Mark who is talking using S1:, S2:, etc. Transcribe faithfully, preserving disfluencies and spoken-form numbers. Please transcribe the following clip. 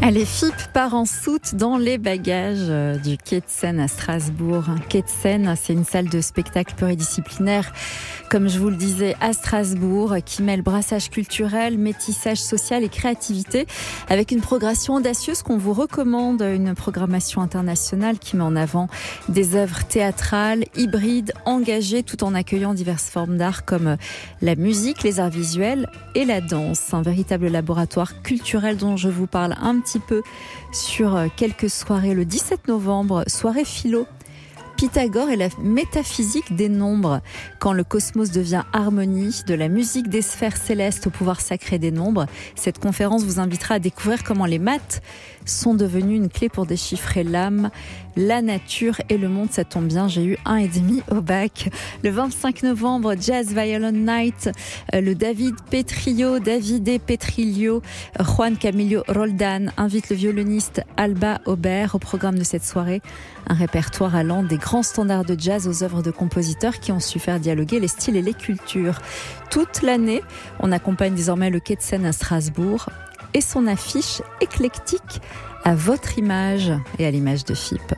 S1: Allez, F I P part en soute dans les bagages du Quai de Seine à Strasbourg. Quai de Seine, c'est une salle de spectacle pluridisciplinaire, comme je vous le disais, à Strasbourg, qui mêle brassage culturel, métissage social et créativité, avec une progression audacieuse qu'on vous recommande, une programmation internationale qui met en avant des œuvres théâtrales, hybrides, engagées, tout en accueillant diverses formes d'art comme la musique, les arts visuels et la danse. Un véritable laboratoire culturel dont je vous parle un petit peu sur quelques soirées. Le dix-sept novembre, soirée philo, Pythagore et la métaphysique des nombres. Quand le cosmos devient harmonie, de la musique des sphères célestes au pouvoir sacré des nombres. Cette conférence vous invitera à découvrir comment les maths sont devenues une clé pour déchiffrer l'âme, la nature et le monde. Ça tombe bien, j'ai eu un et demi au bac. Le vingt-cinq novembre, Jazz Violin Night, le David Petrillo, Davide Petrillo, Juan Camillo Roldan invite le violoniste Alba Aubert au programme de cette soirée. Un répertoire allant des grands standards de jazz aux œuvres de compositeurs qui ont su faire dialoguer les styles et les cultures. Toute l'année, on accompagne désormais le Quai de Seine à Strasbourg et son affiche éclectique à votre image et à l'image de F I P.